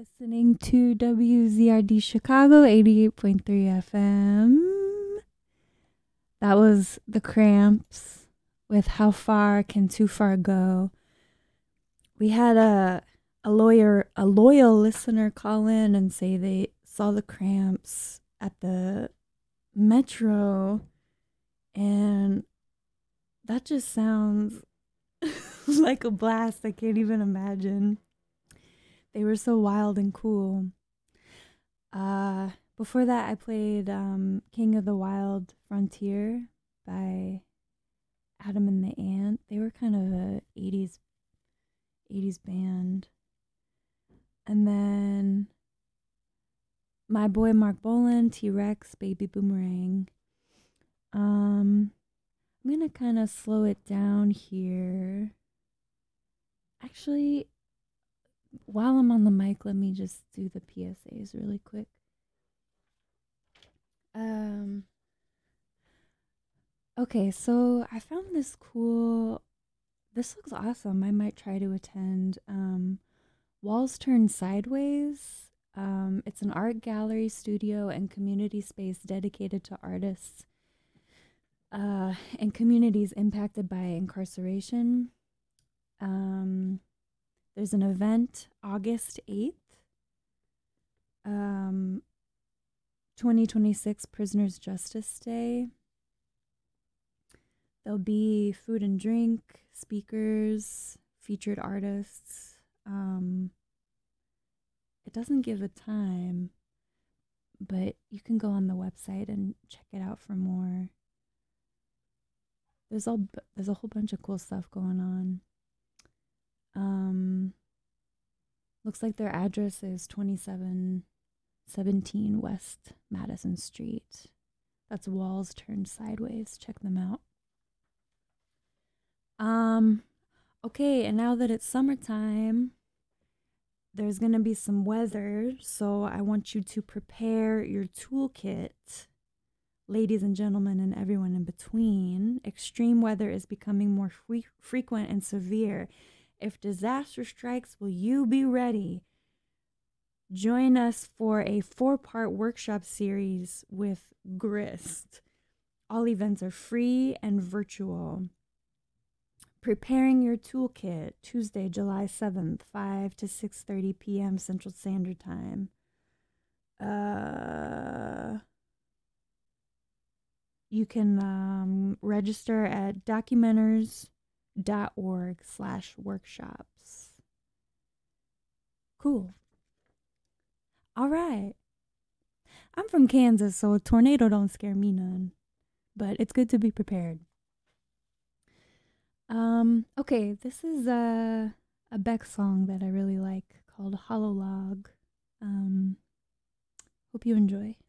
listening to WZRD Chicago 88.3 FM. That was The Cramps with How Far Can Too Far Go. We had a loyal listener call in and say they saw The Cramps at the Metro, and that just sounds like a blast. I can't even imagine. They were so wild and cool. Before that, I played King of the Wild Frontier by Adam and the Ant. They were kind of a 80s band. And then my boy Mark Boland, T-Rex, Baby Boomerang. I'm going to kind of slow it down here. Actually, while I'm on the mic, let me just do the PSAs really quick. Okay, so I found this cool. This looks awesome. I might try to attend. Walls Turn Sideways. It's an art gallery, studio, and community space dedicated to artists and communities impacted by incarceration. There's an event August 8th, 2026 Prisoners Justice Day. There'll be food and drink, speakers, featured artists. It doesn't give a time, but you can go on the website and check it out for more. There's a whole bunch of cool stuff going on. Looks like their address is 2717 West Madison Street. That's Walls Turned Sideways. Check them out. Okay, and now that it's summertime, there's going to be some weather, so I want you to prepare your toolkit. Ladies and gentlemen and everyone in between, extreme weather is becoming more frequent and severe. If disaster strikes, will you be ready? Join us for a 4-part workshop series with GRIST. All events are free and virtual. Preparing your toolkit, Tuesday, July 7th, 5 to 6:30 p.m. Central Standard Time. You can register at documenters.org/workshops. Cool. All right. I'm from Kansas, so a tornado don't scare me none. But it's good to be prepared. Okay, this is a Beck song that I really like called Hollow Log. Hope you enjoy.